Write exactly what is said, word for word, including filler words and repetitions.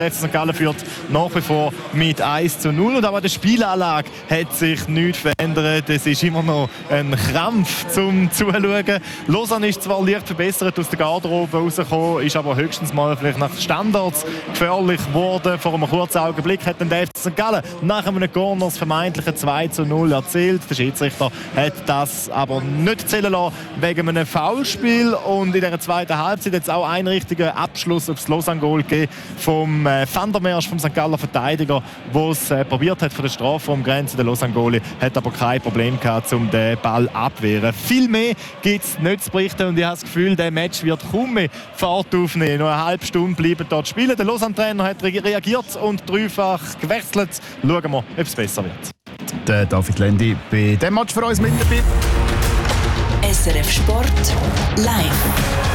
Der F C Sankt Gallen führt nach wie vor mit eins zu null. Und auch an der Spielanlage hat sich nichts verändert. Es ist immer noch ein Krampf zum Zuschauen. Lausanne ist zwar leicht verbessert aus der Garderobe rausgekommen, ist aber höchstens mal vielleicht nach Standards gefährlich geworden. Vor einem kurzen Augenblick hat dann der F C Sankt Gallen nach einem Corner das vermeintliche zwei zu null erzielt. Der Schiedsrichter hat das aber nicht zählen lassen wegen einem Foulspiel. Und in der zweiten Halbzeit hat es auch einen richtigen Abschluss aufs Lausanne-Goal gegeben vom äh, Van der Merch, vom Sankt Galler Verteidiger, der es äh, probiert hat von der Strafraumgrenze. Der Lausanne-Goalie hat aber kein Problem gehabt, um den Ball abzuwehren. Viel mehr gibt es nicht zu berichten und ich habe das Gefühl, der Match wird kaum mehr Fahrt aufnehmen. Noch eine halbe Stunde bleiben dort spielen. Der Lausanne-Trainer hat re- reagiert und dreifach gewechselt. Schauen wir, ob es besser wird. Der David Lendi bei dem Match für uns mit dabei. S R F Sport live.